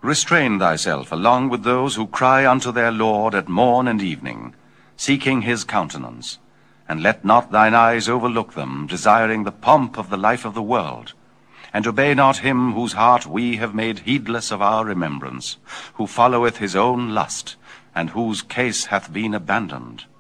Restrain thyself along with those who cry unto their Lord at morn and evening, seeking his countenance. And let not thine eyes overlook them, desiring the pomp of the life of the world. And obey not him whose heart we have made heedless of our remembrance, who followeth his own lust, and whose case hath been abandoned.